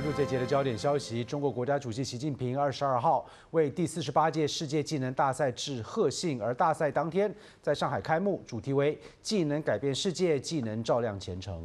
关注这节的焦点消息：中国国家主席习近平22号为第48届世界技能大赛致贺信，而大赛当天在上海开幕，主题为“技能改变世界，技能照亮前程”。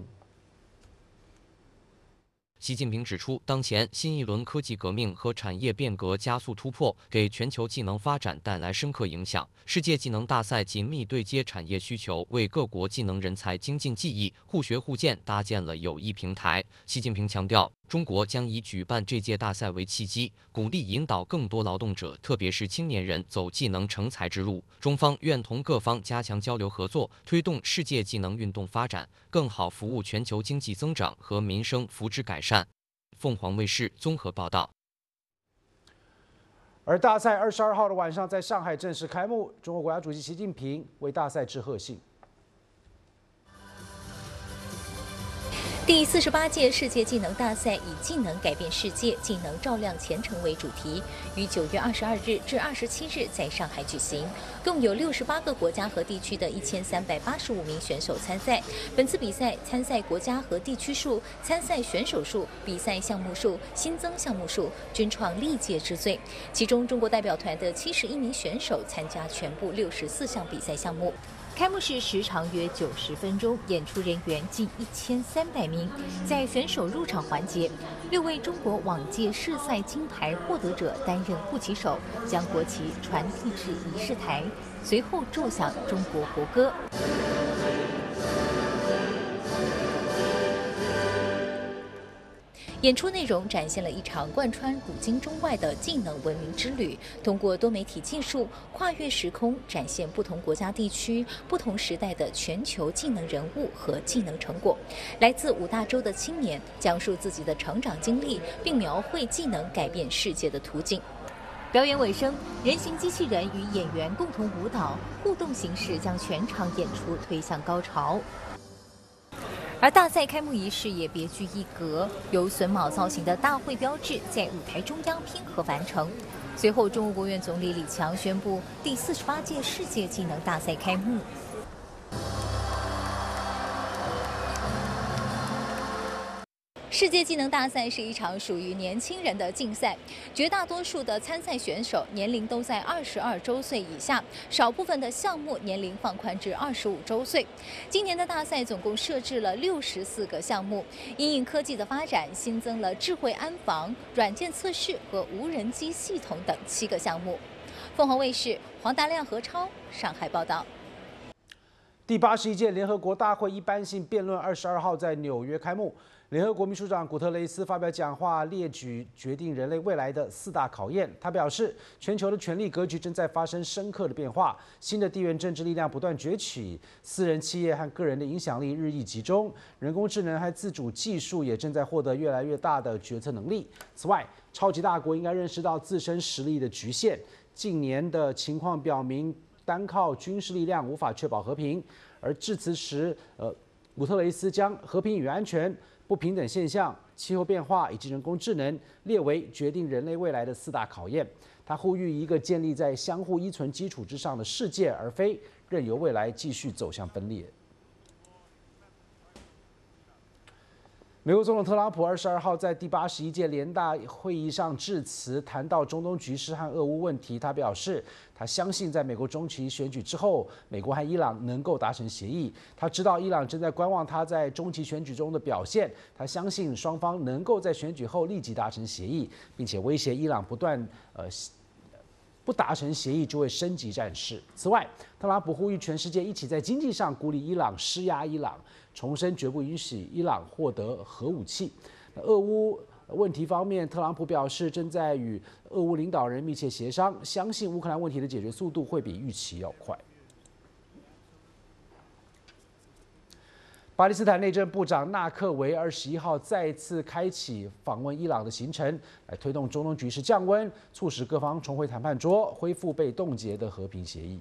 习近平指出，当前新一轮科技革命和产业变革加速突破，给全球技能发展带来深刻影响。世界技能大赛紧密对接产业需求，为各国技能人才精进技艺、互学互鉴搭建了有益平台。习近平强调，中国将以举办这届大赛为契机，鼓励引导更多劳动者，特别是青年人走技能成才之路。中方愿同各方加强交流合作，推动世界技能运动发展，更好服务全球经济增长和民生福祉改善。凤凰卫视综合报道。 而大赛22号的晚上在上海正式开幕，中国国家主席习近平为大赛致贺信。 第48届世界技能大赛以“技能改变世界，技能照亮前程”为主题，于9月22日至27日在上海举行。共有68个国家和地区的1385名选手参赛。本次比赛参赛国家和地区数、参赛选手数、比赛项目数、新增项目数均创历届之最。其中，中国代表团的71名选手参加全部64项比赛项目。开幕式时长约90分钟，演出人员近1300名。在选手入场环节，6位中国往届世赛金牌获得者担任护旗手，将国旗传递至仪式台，随后奏响中国国歌。演出内容展现了一场贯穿古今中外的技能文明之旅，通过多媒体技术跨越时空，展现不同国家地区、不同时代的全球技能人物和技能成果。来自5大洲的青年讲述自己的成长经历，并描绘技能改变世界的途径。表演尾声，人形机器人与演员共同舞蹈，互动形式将全场演出推向高潮。而大赛开幕仪式也别具一格，由榫卯造型的大会标志在舞台中央拼合完成。随后，中国国务院总理李强宣布第48届世界技能大赛开幕。世界技能大赛是一场属于年轻人的竞赛，绝大多数的参赛选手年龄都在22周岁以下，少部分的项目年龄放宽至25周岁。今年的大赛总共设置了64个项目，因应科技的发展，新增了智慧安防、软件测试和无人机系统等7个项目。凤凰卫视黄达亮、何超上海报道。 第81届联合国大会一般性辩论22号在纽约开幕。联合国秘书长古特雷斯发表讲话，列举决定人类未来的4大考验。他表示，全球的权力格局正在发生深刻的变化，新的地缘政治力量不断崛起，私人企业和个人的影响力日益集中，人工智能和自主技术也正在获得越来越大的决策能力。此外，超级大国应该认识到自身实力的局限。近年的情况表明，单靠军事力量无法确保和平。而致辞时，古特雷斯将和平与安全、不平等现象、气候变化以及人工智能列为决定人类未来的4大考验。他呼吁一个建立在相互依存基础之上的世界，而非任由未来继续走向分裂。美国总统特朗普22号在第81届联大会议上致辞，谈到中东局势和俄乌问题。他表示，他相信在美国中期选举之后，美国和伊朗能够达成协议。他知道伊朗正在观望他在中期选举中的表现，他相信双方能够在选举后立即达成协议，并且威胁伊朗不达成协议就会升级战事。此外，特朗普呼吁全世界一起在经济上孤立伊朗、施压伊朗，重申绝不允许伊朗获得核武器。俄乌问题方面，特朗普表示正在与俄乌领导人密切协商，相信乌克兰问题的解决速度会比预期要快。巴基斯坦内政部长纳克维21号再次开启访问伊朗的行程，来推动中东局势降温，促使各方重回谈判桌，恢复被冻结的和平协议。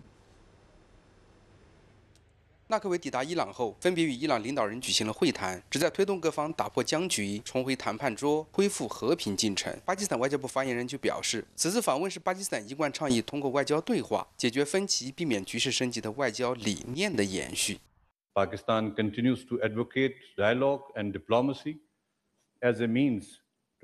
纳克维抵达伊朗后，分别与伊朗领导人举行了会谈，旨在推动各方打破僵局，重回谈判桌，恢复和平进程。巴基斯坦外交部发言人就表示，此次访问是巴基斯坦一贯倡议通过外交对话解决分歧、避免局势升级的外交理念的延续。 Pakistan continues to advocate dialogue and diplomacy as a means to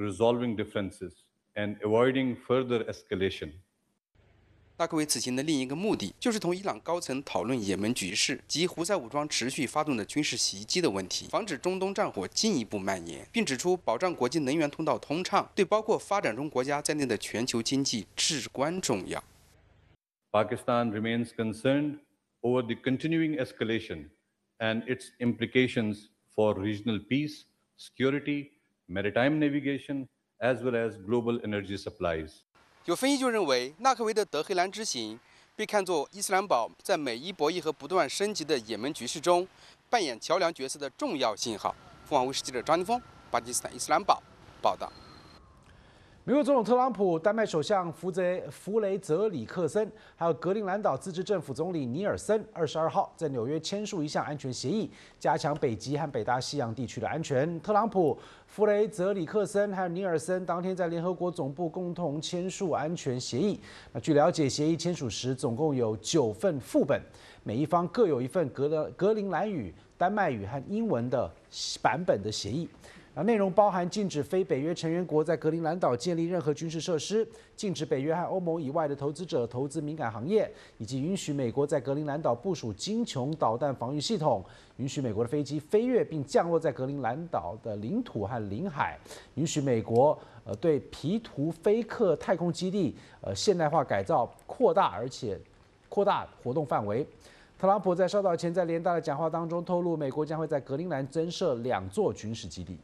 resolving differences, and avoiding further escalation. 纳克维此行的另一个目的，就是同伊朗高层讨论也门局势及胡塞武装持续发动的军事袭击的问题，防止中东战火进一步蔓延，并指出保障国际能源通道通畅，对包括发展中国家在内的全球经济至关重要。 Pakistan remains concerned over the continuing escalation and its implications for regional peace, security, maritime navigation, as well as global energy supplies. 有分析就认为，纳克维的德黑兰之行被看作伊斯兰堡在美伊博弈和不断升级的也门局势中扮演桥梁角色的重要信号。凤凰卫视记者张宁峰，巴基斯坦伊斯兰堡报道。 美国总统特朗普、丹麦首相弗雷泽里克森，还有格陵兰岛自治政府总理尼尔森，22号在纽约签署一项安全协议，加强北极和北大西洋地区的安全。特朗普、弗雷泽里克森还有尼尔森当天在联合国总部共同签署安全协议。那据了解，协议签署时总共有9份副本，每一方各有一份格陵兰语、丹麦语和英文的版本的协议。内容包含禁止非北约成员国在格陵兰岛建立任何军事设施，禁止北约和欧盟以外的投资者投资敏感行业，以及允许美国在格陵兰岛部署精穹导弹防御系统，允许美国的飞机飞越并降落在格陵兰岛的领土和领海，允许美国对皮图菲克太空基地现代化改造扩大活动范围。特朗普在稍早前在联大的讲话当中透露，美国将会在格陵兰增设2座军事基地。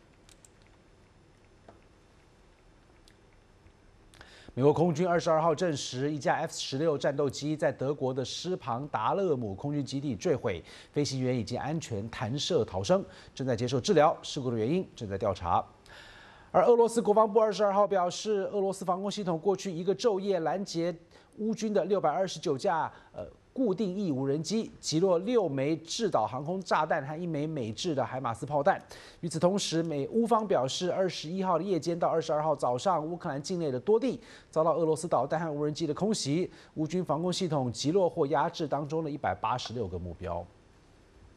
美国空军22号证实，一架 F-16战斗机在德国的施庞达勒姆空军基地坠毁，飞行员已经安全弹射逃生，正在接受治疗，事故的原因正在调查。而俄罗斯国防部22号表示，俄罗斯防空系统过去一个昼夜拦截乌军的629架固定翼无人机，击落6枚制导航空炸弹和1枚美制的海马斯炮弹。与此同时，乌方表示，21号的夜间到22号早上，乌克兰境内的多地遭到俄罗斯导弹和无人机的空袭，乌军防空系统击落或压制当中的186个目标。